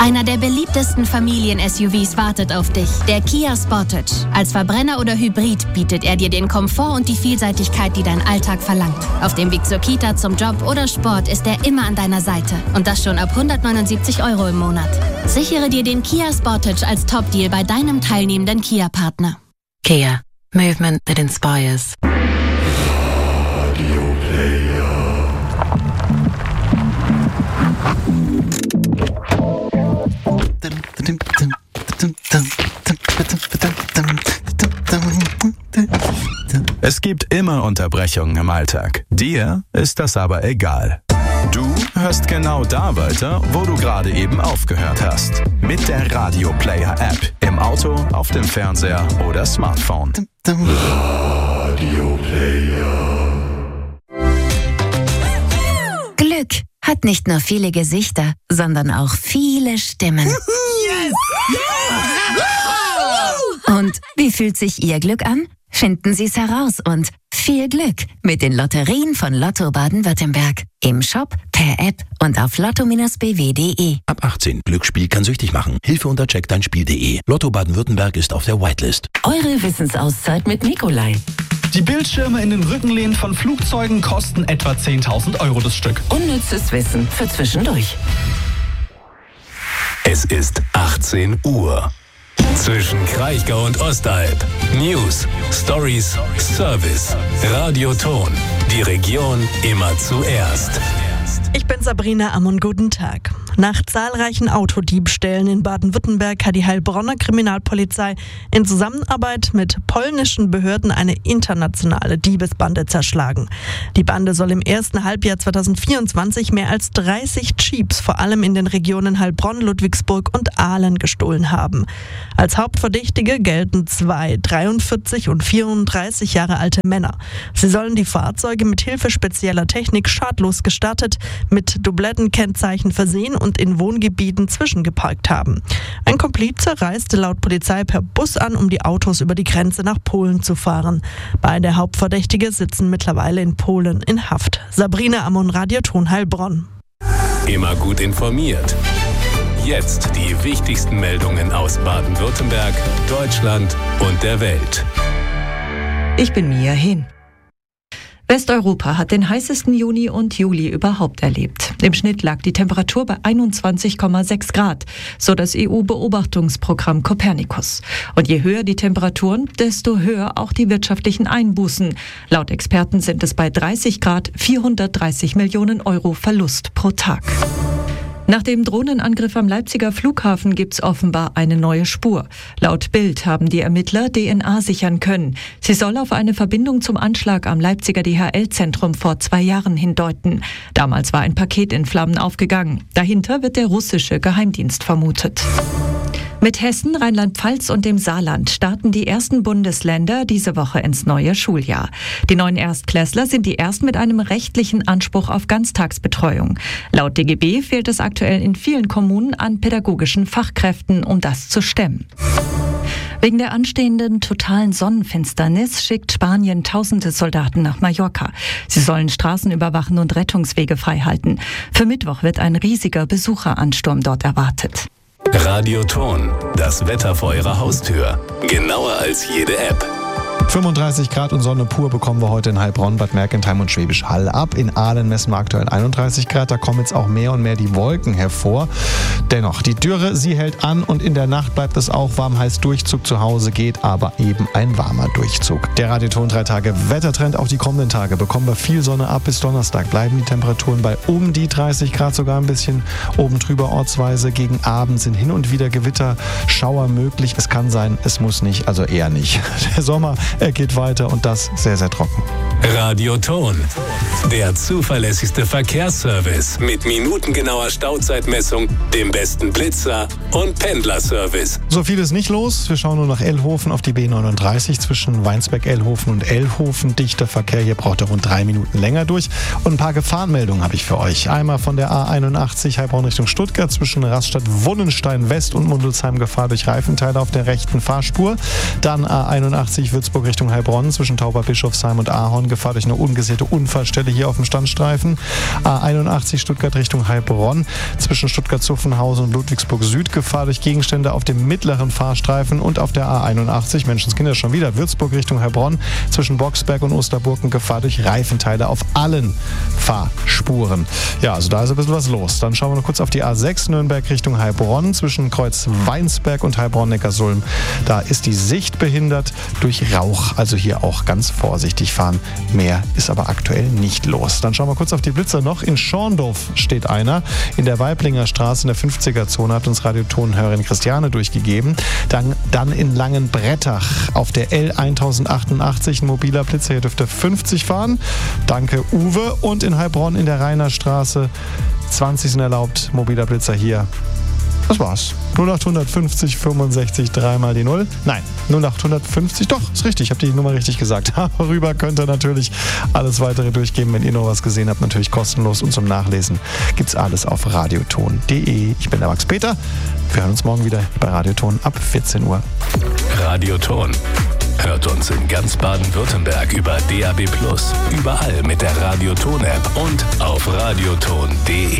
Einer der beliebtesten Familien-SUVs wartet auf dich, der Kia Sportage. Als Verbrenner oder Hybrid bietet er dir den Komfort und die Vielseitigkeit, die dein Alltag verlangt. Auf dem Weg zur Kita, zum Job oder Sport ist er immer an deiner Seite. Und das schon ab 179 € im Monat. Sichere dir den Kia Sportage als Top-Deal bei deinem teilnehmenden Kia-Partner. Kia. Movement that inspires. Radio Player. Es gibt immer Unterbrechungen im Alltag. Dir ist das aber egal. Du hörst genau da weiter, wo du gerade eben aufgehört hast. Mit der Radio Player App. Im Auto, auf dem Fernseher oder Smartphone. Radio Player. Glück hat nicht nur viele Gesichter, sondern auch viele Stimmen. Yes! Und wie fühlt sich Ihr Glück an? Finden Sie es heraus und viel Glück mit den Lotterien von Lotto Baden-Württemberg. Im Shop, per App und auf lotto-bw.de. Ab 18. Glücksspiel kann süchtig machen. Hilfe unter checkdeinspiel.de. Lotto Baden-Württemberg ist auf der Whitelist. Eure Wissensauszeit mit Nikolai. Die Bildschirme in den Rückenlehnen von Flugzeugen kosten etwa 10.000 € das Stück. Unnützes Wissen für zwischendurch. Es ist 18 Uhr. Zwischen Kraichgau und Ostalb. News, Stories, Service. Radioton. Die Region immer zuerst. Ich bin Sabrina Ammon, guten Tag. Nach zahlreichen Autodiebstählen in Baden-Württemberg hat die Heilbronner Kriminalpolizei in Zusammenarbeit mit polnischen Behörden eine internationale Diebesbande zerschlagen. Die Bande soll im ersten Halbjahr 2024 mehr als 30 Jeeps, vor allem in den Regionen Heilbronn, Ludwigsburg und Ahlen, gestohlen haben. Als Hauptverdächtige gelten 2 43 und 34 Jahre alte Männer. Sie sollen die Fahrzeuge mit Hilfe spezieller Technik schadlos gestartet, mit Doublettenkennzeichen versehen und in Wohngebieten zwischengeparkt haben. Ein Komplize reiste laut Polizei per Bus an, um die Autos über die Grenze nach Polen zu fahren. Beide Hauptverdächtige sitzen mittlerweile in Polen in Haft. Sabrina Ammon, Radioton Heilbronn. Immer gut informiert. Jetzt die wichtigsten Meldungen aus Baden-Württemberg, Deutschland und der Welt. Ich bin Mia Hehn. Westeuropa hat den heißesten Juni und Juli überhaupt erlebt. Im Schnitt lag die Temperatur bei 21,6 Grad, so das EU-Beobachtungsprogramm Copernicus. Und je höher die Temperaturen, desto höher auch die wirtschaftlichen Einbußen. Laut Experten sind es bei 30 Grad 430 Millionen € Verlust pro Tag. Nach dem Drohnenangriff am Leipziger Flughafen gibt's offenbar eine neue Spur. Laut Bild haben die Ermittler DNA sichern können. Sie soll auf eine Verbindung zum Anschlag am Leipziger DHL-Zentrum vor 2 Jahren hindeuten. Damals war ein Paket in Flammen aufgegangen. Dahinter wird der russische Geheimdienst vermutet. Mit Hessen, Rheinland-Pfalz und dem Saarland starten die ersten Bundesländer diese Woche ins neue Schuljahr. Die neuen Erstklässler sind die ersten mit einem rechtlichen Anspruch auf Ganztagsbetreuung. Laut DGB fehlt es aktuell in vielen Kommunen an pädagogischen Fachkräften, um das zu stemmen. Wegen der anstehenden totalen Sonnenfinsternis schickt Spanien tausende Soldaten nach Mallorca. Sie sollen Straßen überwachen und Rettungswege freihalten. Für Mittwoch wird ein riesiger Besucheransturm dort erwartet. Radioton, das Wetter vor Ihrer Haustür. Genauer als jede App. 35 Grad und Sonne pur bekommen wir heute in Heilbronn, Bad Mergentheim und Schwäbisch Hall ab. In Ahlen messen wir aktuell 31 Grad, da kommen jetzt auch mehr und mehr die Wolken hervor. Dennoch, die Dürre, sie hält an und in der Nacht bleibt es auch warm, heißt Durchzug zu Hause geht, aber eben ein warmer Durchzug. Der Radioton 3 Tage Wettertrend, auch die kommenden Tage bekommen wir viel Sonne ab. Bis Donnerstag bleiben die Temperaturen bei um die 30 Grad, sogar ein bisschen oben drüber ortsweise. Gegen Abend sind hin und wieder Gewitterschauer möglich. Es kann sein, es muss nicht, also eher nicht. Der Sommer, er geht weiter und das sehr, sehr trocken. Radioton, der zuverlässigste Verkehrsservice mit minutengenauer Stauzeitmessung, dem besten Blitzer und Pendlerservice. So viel ist nicht los. Wir schauen nur nach Ellhofen auf die B39 zwischen Weinsberg-Ellhofen und Ellhofen. Dichter Verkehr, hier braucht er rund 3 Minuten länger durch. Und ein paar Gefahrenmeldungen habe ich für euch. Einmal von der A81 Heilbronn Richtung Stuttgart zwischen Raststadt-Wunnenstein West und Mundelsheim Gefahr durch Reifenteile auf der rechten Fahrspur. Dann A81 Würzburg Richtung Heilbronn zwischen Tauber-Bischofsheim und Ahorn Gefahr durch eine ungesicherte Unfallstelle hier auf dem Standstreifen. A81 Stuttgart Richtung Heilbronn zwischen Stuttgart-Zuffenhausen Recklinghausen und Ludwigsburg Süd Gefahr durch Gegenstände auf dem mittleren Fahrstreifen und auf der A81, Menschenskinder schon wieder, Würzburg Richtung Heilbronn, zwischen Boxberg und Osterburgen Gefahr durch Reifenteile auf allen Fahrspuren. Ja, also da ist ein bisschen was los. Dann schauen wir noch kurz auf die A6 Nürnberg Richtung Heilbronn, zwischen Kreuz Weinsberg und Heilbronn-Neckarsulm. Da ist die Sicht behindert durch Rauch, also hier auch ganz vorsichtig fahren. Mehr ist aber aktuell nicht los. Dann schauen wir kurz auf die Blitzer noch. In Schorndorf steht einer. In der Weiblinger Straße in der 50er-Zone hat uns Radiotonhörerin Christiane durchgegeben. Dann in Langenbrettach auf der L1088 ein mobiler Blitzer. Hier dürfte 50 fahren. Danke, Uwe. Und in Heilbronn in der Rheinerstraße 20 sind erlaubt. Mobiler Blitzer hier. Das war's. 0850 65 3 die 0. Nein, 0850, doch, ist richtig, ich habe die Nummer richtig gesagt. Darüber könnt ihr natürlich alles weitere durchgeben, wenn ihr noch was gesehen habt, natürlich kostenlos und zum Nachlesen gibt's alles auf radioton.de. Ich bin der Max Peter, wir hören uns morgen wieder bei Radioton ab 14 Uhr. Radioton. Hört uns in ganz Baden-Württemberg über DAB+, überall mit der Radioton-App und auf radioton.de.